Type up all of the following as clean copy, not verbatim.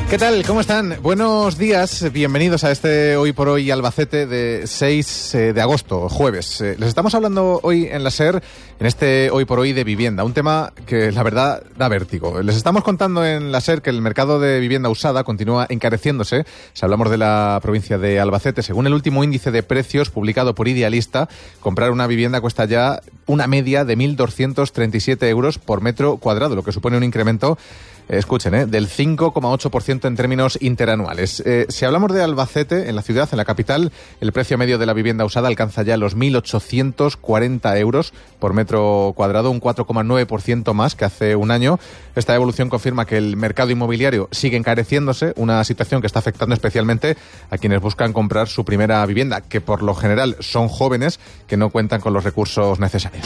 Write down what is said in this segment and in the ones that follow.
¿Qué tal? ¿Cómo están? Buenos días, bienvenidos a este Hoy por Hoy Albacete de 6 de agosto, jueves. Les estamos hablando hoy en la SER, en este Hoy por Hoy de vivienda, un tema que la verdad da vértigo. Les estamos contando en la SER que el mercado de vivienda usada continúa encareciéndose. Si hablamos de la provincia de Albacete, según el último índice de precios publicado por Idealista, comprar una vivienda cuesta ya una media de 1.237 euros por metro cuadrado, lo que supone un incremento, escuchen, del 5,8% en términos interanuales. Si hablamos de Albacete, en la ciudad, en la capital, el precio medio de la vivienda usada alcanza ya los 1.840 euros por metro cuadrado, un 4,9% más que hace un año. Esta evolución confirma que el mercado inmobiliario sigue encareciéndose, una situación que está afectando especialmente a quienes buscan comprar su primera vivienda, que por lo general son jóvenes que no cuentan con los recursos necesarios.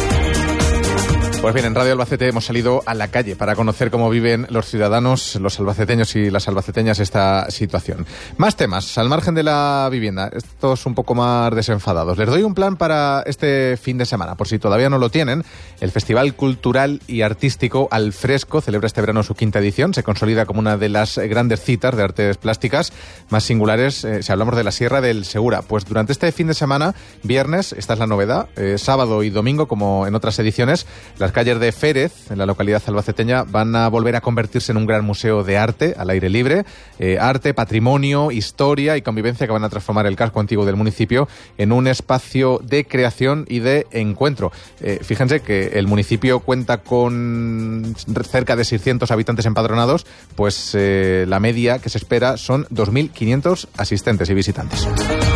Pues bien, en Radio Albacete hemos salido a la calle para conocer cómo viven los ciudadanos, los albaceteños y las albaceteñas esta situación. Más temas, al margen de la vivienda, estos un poco más desenfadados. Les doy un plan para este fin de semana, por si todavía no lo tienen. El Festival Cultural y Artístico Al Fresco celebra este verano su quinta edición. Se consolida como una de las grandes citas de artes plásticas más singulares, si hablamos de la Sierra del Segura. Pues durante este fin de semana, viernes, esta es la novedad, sábado y domingo, como en otras ediciones, las calles de Férez, en la localidad albaceteña, van a volver a convertirse en un gran museo de arte al aire libre. Arte, patrimonio, historia y convivencia que van a transformar el casco antiguo del municipio en un espacio de creación y de encuentro. Fíjense que el municipio cuenta con cerca de 600 habitantes empadronados, pues la media que se espera son 2.500 asistentes y visitantes.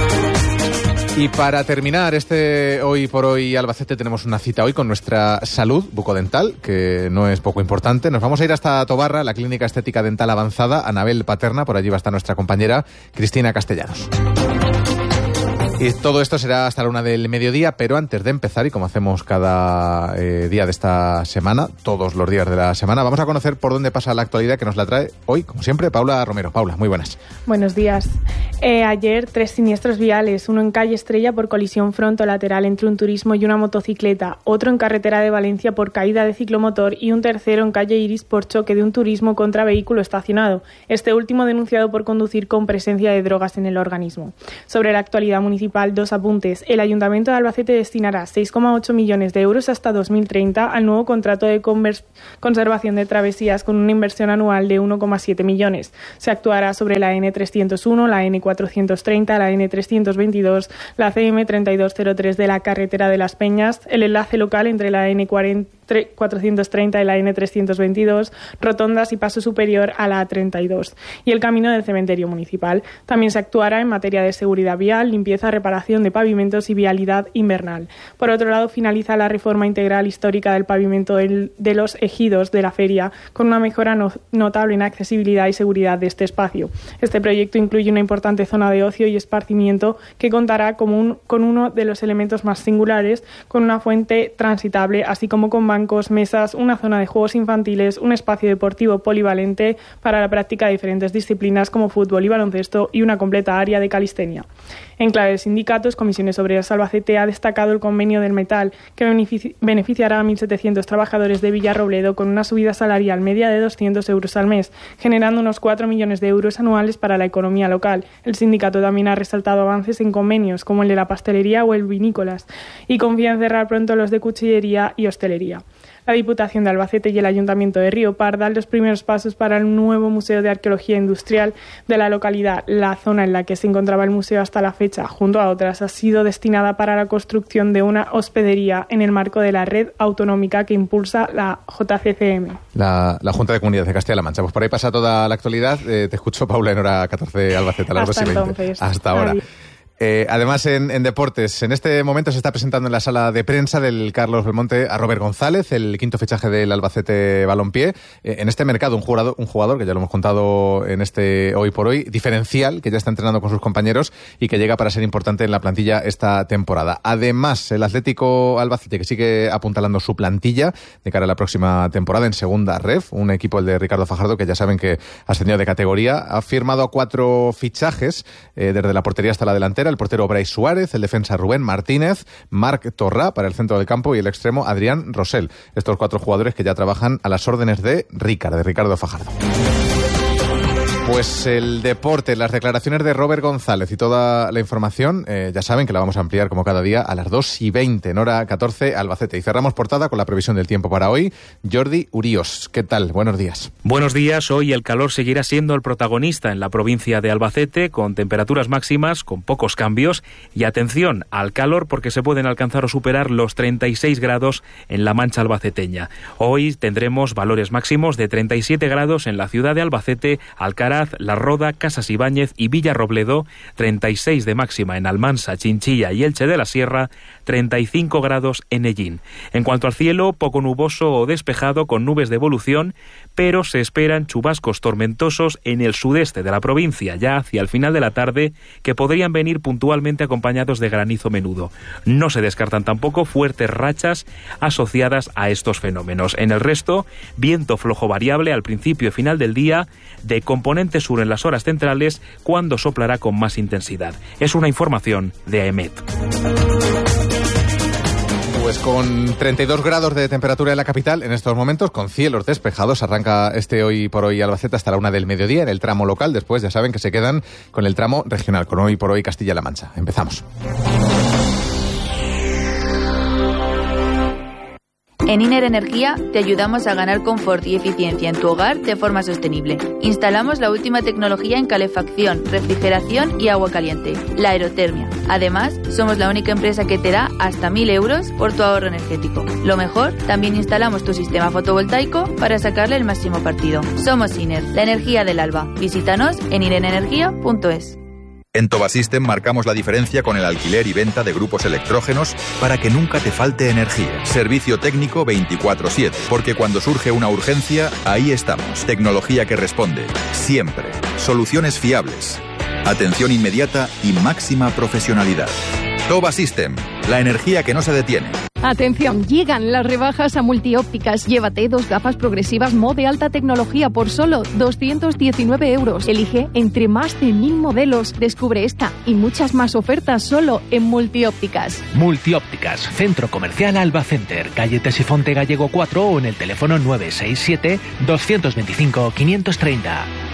Y para terminar este Hoy por Hoy Albacete tenemos una cita hoy con nuestra salud bucodental, que no es poco importante. Nos vamos a ir hasta Tobarra, la Clínica Estética Dental Avanzada, Anabel Paterna. Por allí va a estar nuestra compañera Cristina Castellanos. Y todo esto será hasta la 1 del mediodía, pero antes de empezar, y como hacemos cada día de esta semana, todos los días de la semana, vamos a conocer por dónde pasa la actualidad, que nos la trae hoy, como siempre, Paula Romero. Paula, muy buenas. Buenos días. Ayer, 3 siniestros viales, uno en calle Estrella por colisión frontolateral entre un turismo y una motocicleta, otro en carretera de Valencia por caída de ciclomotor y un tercero en calle Iris por choque de un turismo contra vehículo estacionado, este último denunciado por conducir con presencia de drogas en el organismo. Sobre la actualidad municipal, 2 apuntes. El Ayuntamiento de Albacete destinará 6,8 millones de euros hasta 2030 al nuevo contrato de conservación de travesías con una inversión anual de 1,7 millones. Se actuará sobre la N301, la N430, la N322, la CM3203 de la carretera de Las Peñas, el enlace local entre la N430 y la N322, rotondas y paso superior a la A32 y el camino del cementerio municipal. También se actuará en materia de seguridad vial, limpieza, reparación de pavimentos y vialidad invernal. Por otro lado, finaliza la reforma integral histórica del pavimento de los ejidos de la feria, con una mejora notable en accesibilidad y seguridad de este espacio. Este proyecto incluye una importante zona de ocio y esparcimiento que contará con uno de los elementos más singulares, con una fuente transitable, así como con bancos, mesas, una zona de juegos infantiles, un espacio deportivo polivalente para la práctica de diferentes disciplinas como fútbol y baloncesto y una completa área de calistenia. En clave de sindicatos, Comisiones Obreras Albacete ha destacado el convenio del metal que beneficiará a 1.700 trabajadores de Villarrobledo con una subida salarial media de 200 euros al mes, generando unos 4 millones de euros anuales para la economía local. El sindicato también ha resaltado avances en convenios como el de la pastelería o el vinícolas y confía en cerrar pronto los de cuchillería y hostelería. La Diputación de Albacete y el Ayuntamiento de Río Pardo dan los primeros pasos para el nuevo Museo de Arqueología Industrial de la localidad. La zona en la que se encontraba el museo hasta la fecha, junto a otras, ha sido destinada para la construcción de una hospedería en el marco de la red autonómica que impulsa la JCCM. La Junta de Comunidades de Castilla-La Mancha. Pues por ahí pasa toda la actualidad. Te escucho, Paula, en hora 14 Albacete a las 2:20. Entonces. Hasta ahora. Adiós. Además, en deportes, en este momento se está presentando en la sala de prensa del Carlos Belmonte a Robert González, el quinto fichaje del Albacete Balompié. En este mercado, un jugador que ya lo hemos contado en este Hoy por Hoy, diferencial, que ya está entrenando con sus compañeros y que llega para ser importante en la plantilla esta temporada. Además, el Atlético Albacete, que sigue apuntalando su plantilla de cara a la próxima temporada en segunda ref, un equipo, el de Ricardo Fajardo, que ya saben que ha ascendido de categoría, ha firmado 4 fichajes, desde la portería hasta la delantera. El portero Brais Suárez, el defensa Rubén Martínez, Marc Torrá para el centro del campo y el extremo Adrián Rosell. Estos 4 jugadores que ya trabajan a las órdenes de Ricardo Fajardo. Pues el deporte, las declaraciones de Robert González y toda la información, ya saben que la vamos a ampliar como cada día a las 2:20 en hora 14 Albacete. Y cerramos portada con la previsión del tiempo para hoy. Jordi Urios, ¿qué tal? Buenos días. Buenos días. Hoy el calor seguirá siendo el protagonista en la provincia de Albacete, con temperaturas máximas, con pocos cambios. Y atención al calor, porque se pueden alcanzar o superar los 36 grados en la Mancha albaceteña. Hoy tendremos valores máximos de 37 grados en la ciudad de Albacete, Alcaraz, La Roda, Casas Ibáñez y Villarrobledo, 36 de máxima en Almansa, Chinchilla y Elche de la Sierra, 35 grados en Ellín. En cuanto al cielo, poco nuboso o despejado con nubes de evolución, pero se esperan chubascos tormentosos en el sudeste de la provincia, ya hacia el final de la tarde, que podrían venir puntualmente acompañados de granizo menudo. No se descartan tampoco fuertes rachas asociadas a estos fenómenos. En el resto, viento flojo variable al principio y final del día, de componente sur en las horas centrales, cuando soplará con más intensidad. Es una información de AEMET. Pues con 32 grados de temperatura en la capital en estos momentos, con cielos despejados, arranca este Hoy por Hoy Albacete hasta la 1 del mediodía en el tramo local. Después ya saben que se quedan con el tramo regional, con Hoy por Hoy Castilla-La Mancha. Empezamos. En Iner Energía te ayudamos a ganar confort y eficiencia en tu hogar de forma sostenible. Instalamos la última tecnología en calefacción, refrigeración y agua caliente, la aerotermia. Además, somos la única empresa que te da hasta 1.000 euros por tu ahorro energético. Lo mejor, también instalamos tu sistema fotovoltaico para sacarle el máximo partido. Somos Iner, la energía del alba. Visítanos en inerenergia.es. En Tobasystem marcamos la diferencia con el alquiler y venta de grupos electrógenos para que nunca te falte energía. Servicio técnico 24/7, porque cuando surge una urgencia, ahí estamos. Tecnología que responde, siempre. Soluciones fiables, atención inmediata y máxima profesionalidad. Tobasystem, la energía que no se detiene. Atención, llegan las rebajas a Multiópticas. Llévate 2 gafas progresivas Mo de alta tecnología por solo 219 euros. Elige entre más de 1.000 modelos. Descubre esta y muchas más ofertas solo en Multiópticas. Multiópticas, Centro Comercial Alba Center, calle Tesifonte Gallego 4 o en el teléfono 967 225 530.